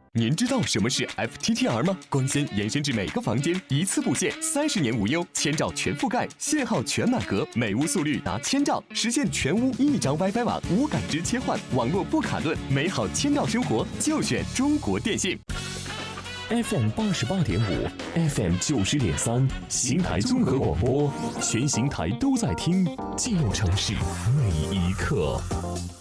您知道什么是 FTTR 吗？光纤延伸至每个房间，一次布线，30年无忧，1000兆全覆盖，信号全满格，每屋速率达1000兆，实现全屋一张 WiFi 网，无感知切换，网络不卡顿，美好1000兆生活就选中国电信。 FM 88.5 ，FM 90.3，邢台综合广播，全邢台都在听，记录城市每一刻。